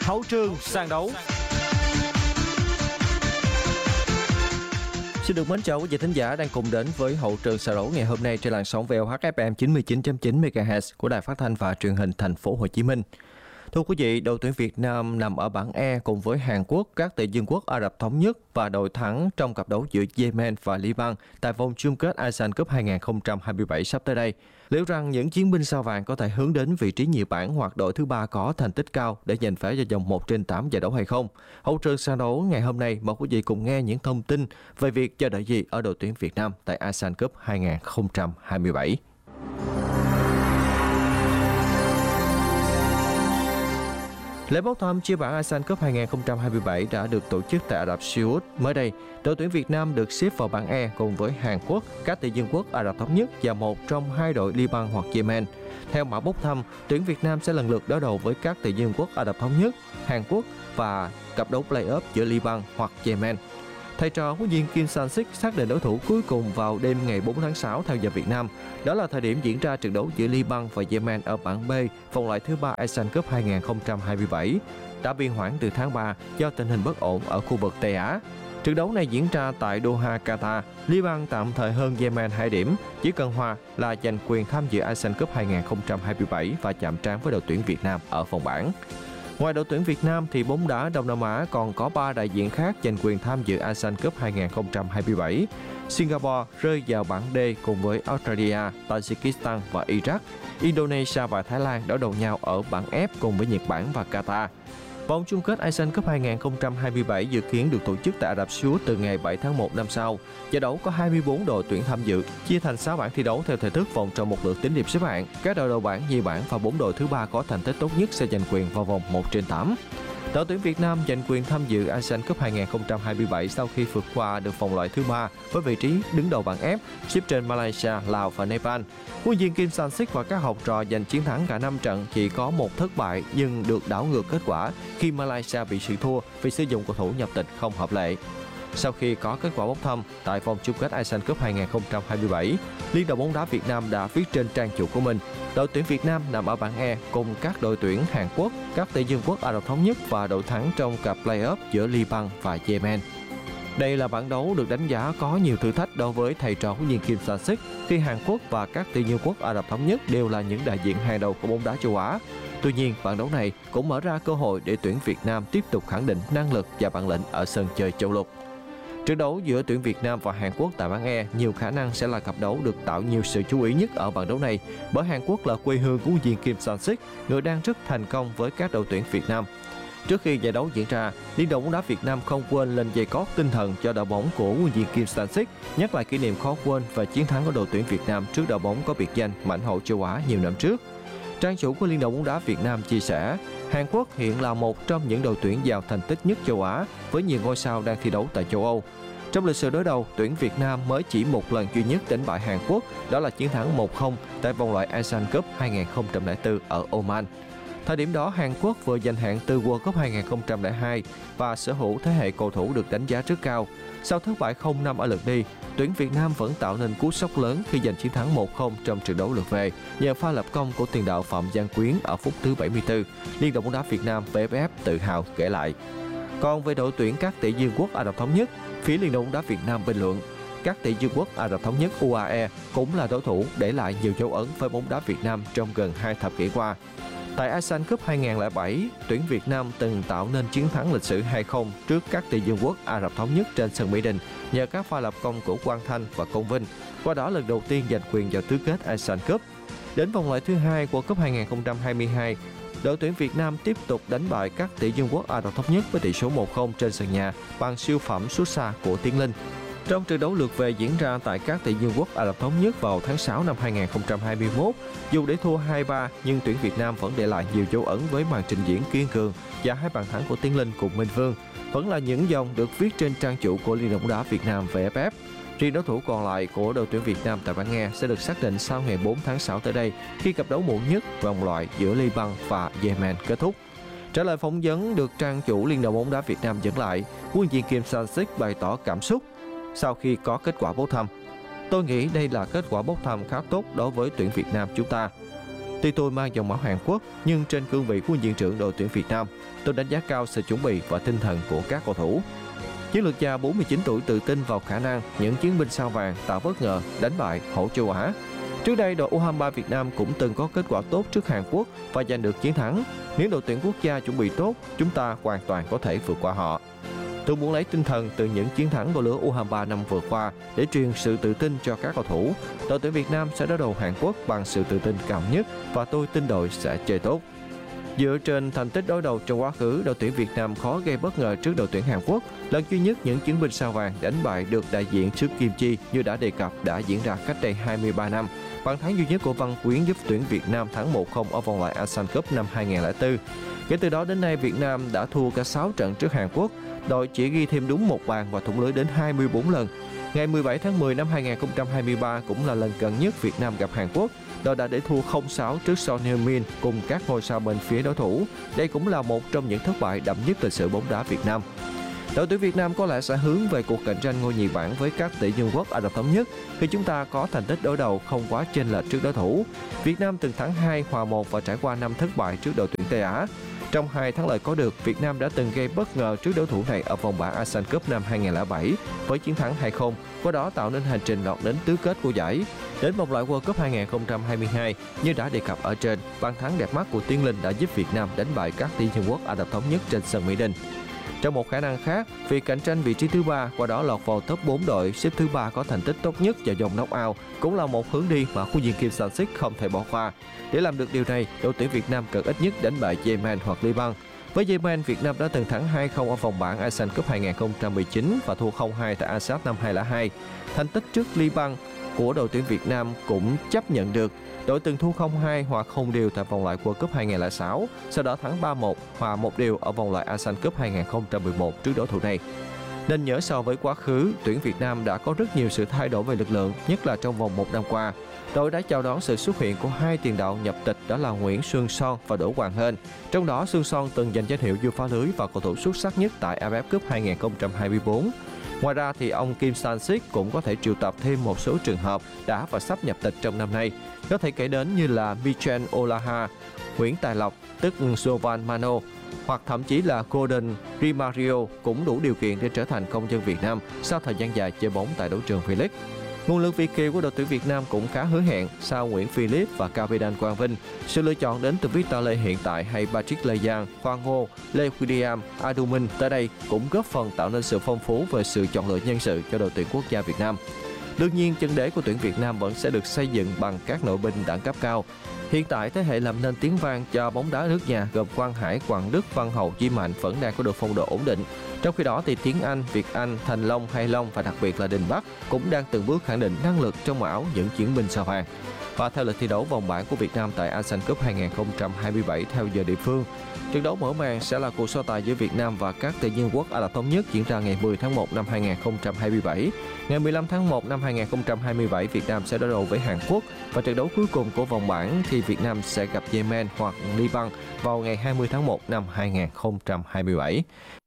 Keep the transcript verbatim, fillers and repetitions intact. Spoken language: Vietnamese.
Hậu trường sàn đấu. Xin được mến chào quý vị thính giả đang cùng đến với Hậu trường sàn đấu ngày hôm nay trên làn sóng vê o hát ép em chín mươi chín chấm chín mê ga héc của Đài Phát thanh và Truyền hình Thành phố Hồ Chí Minh. Thưa quý vị, đội tuyển Việt Nam nằm ở bảng E cùng với Hàn Quốc, các tỷ Dương quốc Ả Rập Thống Nhất và đội thắng trong cặp đấu giữa Yemen và Liban tại vòng chung kết ASEAN Cup hai không hai bảy sắp tới đây. Liệu rằng những chiến binh sao vàng có thể hướng đến vị trí nhì bảng hoặc đội thứ ba có thành tích cao để giành vé vào vòng một trên tám giải đấu hay không? Hậu trường sàn đấu ngày hôm nay mời quý vị cùng nghe những thông tin về việc chờ đợi gì ở đội tuyển Việt Nam tại ASEAN Cup hai không hai bảy. Lễ bốc thăm chia bảng ASEAN Cup hai không hai bảy đã được tổ chức tại Ả Rập Xê Út. Mới đây, đội tuyển Việt Nam được xếp vào bảng E cùng với Hàn Quốc, các tỷ Dương quốc Ả Rập Thống Nhất và một trong hai đội Liban hoặc Yemen. Theo mã bốc thăm, tuyển Việt Nam sẽ lần lượt đối đầu với các tỷ Dương quốc Ả Rập Thống Nhất, Hàn Quốc và cặp đấu play-off giữa Liban hoặc Yemen. Thầy trò huấn luyện viên Kim Sang-sik xác định đối thủ cuối cùng vào đêm ngày bốn tháng sáu theo giờ Việt Nam. Đó là thời điểm diễn ra trận đấu giữa Liban và Yemen ở bảng B, vòng loại thứ ba ASEAN Cup hai không hai bảy, đã bị hoãn từ tháng ba do tình hình bất ổn ở khu vực Tây Á. Trận đấu này diễn ra tại Doha, Qatar. Liban tạm thời hơn Yemen hai điểm, chỉ cần hòa là giành quyền tham dự ASEAN Cup hai không hai bảy và chạm trán với đội tuyển Việt Nam ở vòng bảng. Ngoài đội tuyển Việt Nam thì bóng đá Đông Nam Á còn có ba đại diện khác giành quyền tham dự ASEAN Cup hai không hai bảy. Singapore rơi vào bảng D cùng với Australia, Tajikistan và Iraq. Indonesia và Thái Lan đối đầu nhau ở bảng F cùng với Nhật Bản và Qatar. Vòng chung kết ASEAN Cup hai không hai bảy dự kiến được tổ chức tại Ả Rập Xê Út từ ngày bảy tháng một năm sau. Giải đấu có hai mươi tư đội tuyển tham dự, chia thành sáu bảng thi đấu theo thể thức vòng tròn một lượt tính điểm xếp hạng. Các đội đầu bảng, nhì bảng và bốn đội thứ ba có thành tích tốt nhất sẽ giành quyền vào vòng một trên tám. Đội tuyển Việt Nam giành quyền tham dự ASEAN Cup hai không hai bảy sau khi vượt qua được vòng loại thứ ba với vị trí đứng đầu bảng F, xếp trên Malaysia, Lào và Nepal. Huấn luyện viên Kim Sang-sik và các học trò giành chiến thắng cả năm trận, chỉ có một thất bại nhưng được đảo ngược kết quả khi Malaysia bị sự thua vì sử dụng cầu thủ nhập tịch không hợp lệ. Sau khi có kết quả bốc thăm tại vòng chung kết ASEAN Cup hai không hai bảy, Liên đoàn bóng đá Việt Nam đã viết trên trang chủ của mình: đội tuyển Việt Nam nằm ở bảng E cùng các đội tuyển Hàn Quốc, các tỷ Dương quốc Ả Rập Thống Nhất và đội thắng trong cặp play-off giữa Liban và Yemen. Đây là bảng đấu được đánh giá có nhiều thử thách đối với thầy trò huấn luyện viên Kim Sang-sik khi Hàn Quốc và các tỷ Dương quốc Ả Rập Thống Nhất đều là những đại diện hàng đầu của bóng đá châu Á. Tuy nhiên, bảng đấu này cũng mở ra cơ hội để tuyển Việt Nam tiếp tục khẳng định năng lực và bản lĩnh ở sân chơi châu lục. Trận đấu giữa tuyển Việt Nam và Hàn Quốc tại bảng E nhiều khả năng sẽ là cặp đấu được tạo nhiều sự chú ý nhất ở bảng đấu này, bởi Hàn Quốc là quê hương của huấn luyện viên Kim Sang-sik, người đang rất thành công với các đội tuyển Việt Nam. Trước khi giải đấu diễn ra, Liên đoàn bóng đá Việt Nam không quên lên dây cót tinh thần cho đội bóng của huấn luyện viên Kim Sang-sik, nhắc lại kỷ niệm khó quên và chiến thắng của đội tuyển Việt Nam trước đội bóng có biệt danh mãnh hổ châu Á nhiều năm trước. Trang chủ của Liên đoàn bóng đá Việt Nam chia sẻ, Hàn Quốc hiện là một trong những đội tuyển giàu thành tích nhất châu Á với nhiều ngôi sao đang thi đấu tại châu Âu. Trong lịch sử đối đầu, tuyển Việt Nam mới chỉ một lần duy nhất đánh bại Hàn Quốc, đó là chiến thắng một không tại vòng loại ASEAN Cup hai không không bốn ở Oman. Thời điểm đó, Hàn Quốc vừa giành hạng từ World Cup hai không không hai và sở hữu thế hệ cầu thủ được đánh giá rất cao. Sau thất bại không năm ở lượt đi, tuyển Việt Nam vẫn tạo nên cú sốc lớn khi giành chiến thắng một không trong trận đấu lượt về nhờ pha lập công của tiền đạo Phạm Văn Quyến ở phút thứ bảy mươi tư. Liên đoàn bóng đá Việt Nam vê ép ép tự hào kể lại. Còn về đội tuyển các tỷ Dương quốc Ả Rập Thống Nhất, phía Liên đoàn bóng đá Việt Nam bình luận, các tỷ Dương quốc Ả Rập Thống Nhất u a e cũng là đối thủ để lại nhiều dấu ấn với bóng đá Việt Nam trong gần hai thập kỷ qua. Tại ASEAN Cup hai không không bảy, tuyển Việt Nam từng tạo nên chiến thắng lịch sử hai không trước các tỷ Dương quốc Ả Rập Thống Nhất trên sân Mỹ Đình nhờ các pha lập công của Quang Thanh và Công Vinh, qua đó lần đầu tiên giành quyền vào tứ kết ASEAN Cup. Đến vòng loại thứ hai của Cup hai không hai hai, đội tuyển Việt Nam tiếp tục đánh bại các tỷ Dương quốc Ả Rập Thống Nhất với tỷ số một không trên sân nhà bằng siêu phẩm sút xa của Tiến Linh. Trong trận đấu lượt về diễn ra tại các tỷ Dương quốc Ả Rập Thống Nhất vào tháng sáu năm hai không hai mốt, dù để thua hai ba nhưng tuyển Việt Nam vẫn để lại nhiều dấu ấn với màn trình diễn kiên cường và hai bàn thắng của Tiến Linh cùng Minh Vương, vẫn là những dòng được viết trên trang chủ của Liên đoàn bóng đá Việt Nam vê ép ép. Riêng đối thủ còn lại của đội tuyển Việt Nam tại bảng E sẽ được xác định sau ngày bốn tháng sáu tới đây khi cặp đấu muộn nhất vòng loại giữa Liban và Yemen kết thúc. Trả lời phỏng vấn được trang chủ Liên đoàn bóng đá Việt Nam dẫn lại, huấn luyện viên Kim Sang-sik bày tỏ cảm xúc sau khi có kết quả bốc thăm. Tôi nghĩ đây là kết quả bốc thăm khá tốt đối với tuyển Việt Nam chúng ta. Tuy tôi mang dòng máu Hàn Quốc, nhưng trên cương vị của huấn luyện trưởng đội tuyển Việt Nam, tôi đánh giá cao sự chuẩn bị và tinh thần của các cầu thủ. Chiến lược gia bốn mươi chín tuổi tự tin vào khả năng những chiến binh sao vàng tạo bất ngờ, đánh bại hổ châu Á. Trước đây, đội U hai mươi ba Việt Nam cũng từng có kết quả tốt trước Hàn Quốc và giành được chiến thắng. Nếu đội tuyển quốc gia chuẩn bị tốt, chúng ta hoàn toàn có thể vượt qua họ. Tôi muốn lấy tinh thần từ những chiến thắng của lứa U hai mươi ba năm vừa qua để truyền sự tự tin cho các cầu thủ. Đội tuyển Việt Nam sẽ đối đầu Hàn Quốc bằng sự tự tin cao nhất và tôi tin đội sẽ chơi tốt. Dựa trên thành tích đối đầu trong quá khứ, đội tuyển Việt Nam khó gây bất ngờ trước đội tuyển Hàn Quốc. Lần duy nhất những chiến binh sao vàng đánh bại được đại diện trước Kim Chi như đã đề cập đã diễn ra cách đây hai mươi ba năm. Bàn thắng duy nhất của Văn Quyến giúp tuyển Việt Nam thắng một không ở vòng loại ASEAN Cup năm hai nghìn không trăm lẻ bốn. Kể từ đó đến nay, Việt Nam đã thua cả sáu trận trước Hàn Quốc. Đội chỉ ghi thêm đúng một bàn và thủng lưới đến hai mươi bốn lần. Ngày mười bảy tháng mười năm hai nghìn không trăm hai mươi ba cũng là lần gần nhất Việt Nam gặp Hàn Quốc. Đội đã để thua không sáu trước Son Heung-min cùng các ngôi sao bên phía đối thủ. Đây cũng là một trong những thất bại đậm nhất lịch sử bóng đá Việt Nam. Đội tuyển Việt Nam có lẽ sẽ hướng về cuộc cạnh tranh ngôi nhì bảng với các tỷ dương quốc Ả Rập Thống Nhất khi chúng ta có thành tích đối đầu không quá chênh lệch trước đối thủ. Việt Nam từng thắng hai, hòa một và trải qua năm thất bại trước đội tuyển Tây Á. Trong hai thắng lợi có được, Việt Nam đã từng gây bất ngờ trước đối thủ này ở vòng bảng ASEAN Cup năm hai nghìn không trăm lẻ bảy với chiến thắng hai không, qua đó tạo nên hành trình lọt đến tứ kết của giải. Đến vòng loại World Cup hai nghìn không trăm hai mươi hai, như đã đề cập ở trên, bàn thắng đẹp mắt của Tiến Linh đã giúp Việt Nam đánh bại các tỷ dương quốc Ả Rập Thống Nhất trên sân Mỹ Đình. Trong một khả năng khác, việc cạnh tranh vị trí thứ ba, qua đó lọt vào top bốn đội xếp thứ ba có thành tích tốt nhất vào vòng knock-out cũng là một hướng đi mà huấn luyện viên Kim Sang-sik không thể bỏ qua. Để làm được điều này, đội tuyển Việt Nam cần ít nhất đánh bại Yemen hoặc Liban. Với Yemen, Việt Nam đã từng thắng hai không ở vòng bảng ASEAN Cup hai nghìn không trăm mười chín và thua không hai tại a sê a ép năm hai nghìn không trăm lẻ hai. Thành tích trước Liban của đội tuyển Việt Nam cũng chấp nhận được. Đội từng thua không hai hòa không đều tại vòng loại World Cup hai nghìn không trăm lẻ sáu, sau đó thắng ba một, hòa một đều ở vòng loại ASEAN Cup hai nghìn không trăm mười một trước đối thủ này. Nên nhớ so với quá khứ, tuyển Việt Nam đã có rất nhiều sự thay đổi về lực lượng, nhất là trong vòng một năm qua. Đội đã chào đón sự xuất hiện của hai tiền đạo nhập tịch, đó là Nguyễn Xuân Son và Đỗ Hoàng Hên. Trong đó, Xuân Son từng giành danh hiệu vua phá lưới và cầu thủ xuất sắc nhất tại a ép ép Cup hai nghìn không trăm hai mươi tư. Ngoài ra thì ông Kim Sang-sik cũng có thể triệu tập thêm một số trường hợp đã và sắp nhập tịch trong năm nay. Có thể kể đến như là Michel Olaha, Nguyễn Tài Lộc tức Jovan Mano, hoặc thậm chí là Gordon Rimario cũng đủ điều kiện để trở thành công dân Việt Nam sau thời gian dài chơi bóng tại đấu trường V-League. Nguồn lực Việt kiều của đội tuyển Việt Nam cũng khá hứa hẹn sau Nguyễn Philip và Capitan Quang Vinh. Sự lựa chọn đến từ Victor Lê hiện tại hay Patrick Lê Giang, Khoa Ngô, Lê William, Adu Minh tới đây cũng góp phần tạo nên sự phong phú về sự chọn lựa nhân sự cho đội tuyển quốc gia Việt Nam. Đương nhiên, chân đế của tuyển Việt Nam vẫn sẽ được xây dựng bằng các nội binh đẳng cấp cao. Hiện tại, thế hệ làm nên tiếng vang cho bóng đá nước nhà gồm Quang Hải, Quảng Đức, Văn Hậu, Duy Mạnh vẫn đang có được phong độ ổn định. Trong khi đó thì Tiến Anh, Việt Anh, Thành Long, Hay Long và đặc biệt là Đình Bắc cũng đang từng bước khẳng định năng lực trong áo những chiến binh sao vàng. Và theo lịch thi đấu vòng bảng của Việt Nam tại ASEAN Cup hai nghìn không trăm hai mươi bảy theo giờ địa phương, trận đấu mở màn sẽ là cuộc so tài giữa Việt Nam và các tỷ dương quốc Ả Rập Thống Nhất diễn ra ngày mười tháng một năm hai nghìn không trăm hai mươi bảy. Ngày mười lăm tháng một năm hai nghìn không trăm hai mươi bảy, Việt Nam sẽ đối đầu với Hàn Quốc và trận đấu cuối cùng của vòng bảng thì Việt Nam sẽ gặp Yemen hoặc Liban vào ngày hai mươi tháng một năm hai nghìn không trăm hai mươi bảy.